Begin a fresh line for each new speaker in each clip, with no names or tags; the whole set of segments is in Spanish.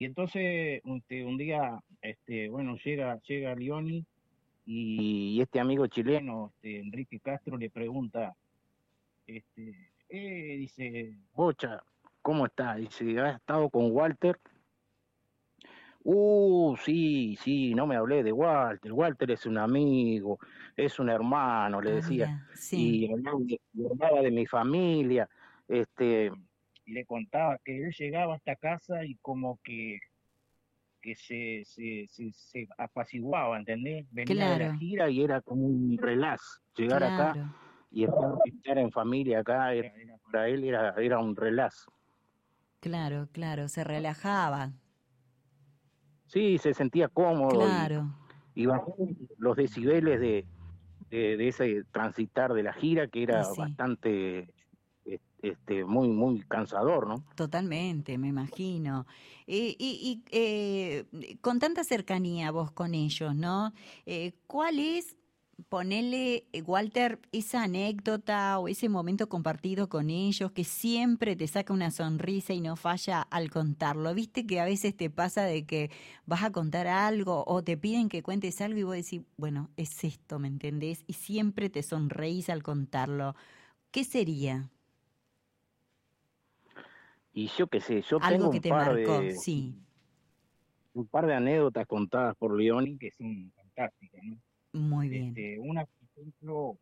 Y entonces un día, bueno, llega Leoni y este amigo chileno, Enrique Castro, le pregunta, dice, Bocha, ¿cómo está? Dice, ¿has estado con Walter? Sí, sí, no me hablé de Walter. Walter es un amigo, es un hermano, le
Ah,
decía.
mira, sí,
Y hablaba de mi familia, este, y le contaba que él llegaba a esta casa y como que se apaciguaba, ¿entendés? Venía de la
claro,
gira y era como un relax. Llegar acá
claro,
y estar en familia acá, para él era un relax.
claro, claro, se relajaba,
Sí, se sentía cómodo
claro.
y bajó los decibeles de ese transitar de la gira que
Y
era
sí,
bastante, muy, muy cansador, ¿no?
totalmente, me imagino. Con tanta cercanía vos con ellos, ¿no? ¿Cuál es, ponele, Walter, esa anécdota o ese momento compartido con ellos que siempre te saca una sonrisa y no falla al contarlo? ¿Viste que a veces te pasa de que vas a contar algo o te piden que cuentes algo y vos decís, bueno, es esto, ¿me entendés? Y siempre te sonreís al contarlo. ¿Qué sería?
Y yo qué sé, yo
Algo
tengo
que te marcó, sí.
un par de anécdotas contadas por Leoni que son fantásticas, ¿no?
Muy bien.
Una, por ejemplo,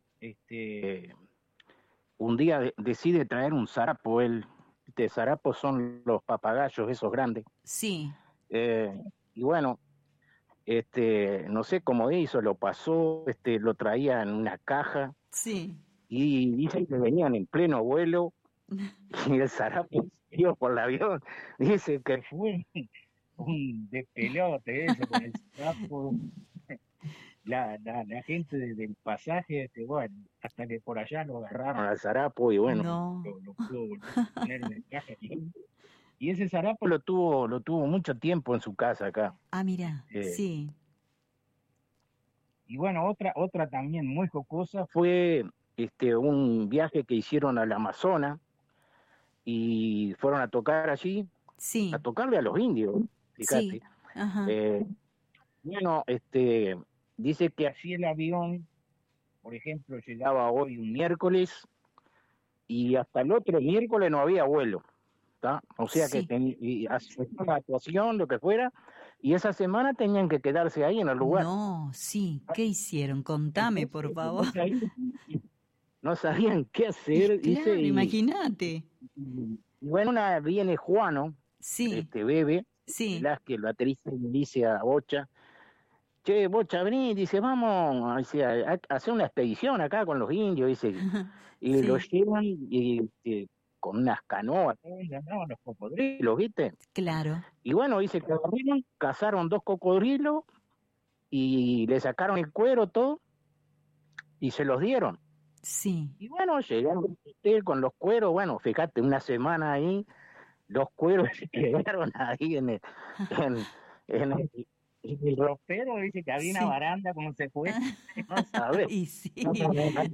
un día decide traer un zarapo, él, zarapos son los papagayos esos grandes,
Sí,
eh, y bueno, no sé cómo hizo, lo pasó, lo traía en una caja,
sí.
y dice que venían en pleno vuelo, y el zarapo salió por el avión, dice que fue un despelote eso con el zarapo, la gente del pasaje, bueno, hasta que por allá lo agarraron al zarapo y bueno,
No.
lo pudo volver a poner en el caja. Y ese zarapo lo tuvo mucho tiempo en su casa acá.
Ah, mira,
Este,
sí,
y bueno, otra también muy jocosa fue un viaje que hicieron al Amazonas y fueron a tocar allí, a
sí,
tocarle a los indios,
sí,
fíjate.
ajá,
Eh, bueno, dice que así el avión, por ejemplo, llegaba hoy un miércoles y hasta el otro miércoles no había vuelo, ¿tá? O sea que
sí.
hacían la actuación, lo que fuera, y esa semana tenían que quedarse ahí en el lugar.
No, sí, ¿qué hicieron? Contame, por
Entonces,
favor.
no sabían qué
Y
hacer, dice,
claro, imagínate.
y bueno, viene Juano,
Sí,
Bebe,
sí,
Velázquez, el baterista, y le dice a Bocha, che, Bocha, vení, dice, vamos dice, a hacer una expedición acá con los indios, dice, y lo
sí,
llevan con unas canoas, y andaban los cocodrilos, ¿viste?
claro,
Y bueno, dice que agarraron, cazaron dos cocodrilos y le sacaron el cuero todo y se los dieron.
sí.
Y bueno, llegaron al hotel con los cueros, bueno, fíjate, una semana ahí, los cueros se quedaron ahí en el ropero, dice que había una
Sí.
baranda, como se fue, no sabes.
Y sí,
No, no, no, no.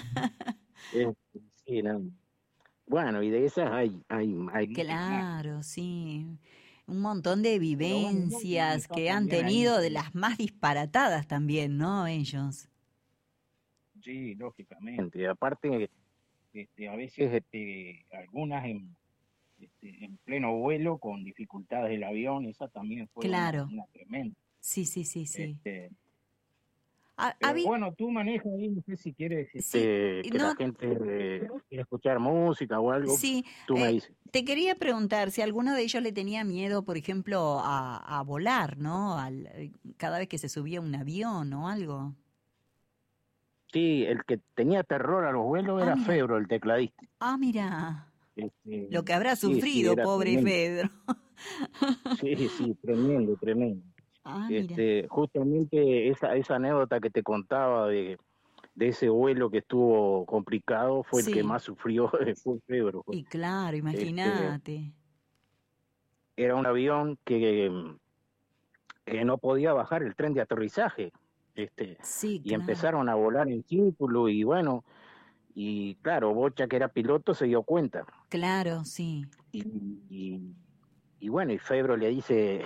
Sí, no. Bueno, y de esas hay muchas más.
claro, sí. Un montón de
Pero bueno, no, y
vivencias
está
que han
también ahí,
tenido de las más disparatadas también, ¿no? Ellos.
sí, lógicamente. Aparte, a veces algunas en pleno vuelo con dificultades del avión, esa también fue una,
Claro,
una tremenda.
sí, sí, sí, sí.
Este, pero
Habí,
bueno, tú manejas ahí, no sé si quieres
sí,
que la
no,
gente quiera escuchar música o algo,
sí,
tú me dices.
te quería preguntar si alguno de ellos le tenía miedo, por ejemplo, a volar, ¿no? Cada vez que se subía a un avión o algo.
Sí, el que tenía terror a los vuelos
Ah,
era
mira,
Febro, el tecladista.
mira,
Este,
lo que habrá
sí, sí,
sufrido,
era
pobre
tremendo.
Pedro.
Sí, sí, tremendo, tremendo.
Ah, mira,
Justamente esa anécdota que te contaba de ese vuelo que estuvo complicado fue el que
sí,
más sufrió, fue Febro.
y claro,
Este,
imagínate.
era un avión que no podía bajar el tren de aterrizaje, este,
Sí,
y
claro,
empezaron a volar en círculo y bueno, y claro, Bocha que era piloto se dio cuenta
claro, sí,
y, y, y bueno, y Febro le dice,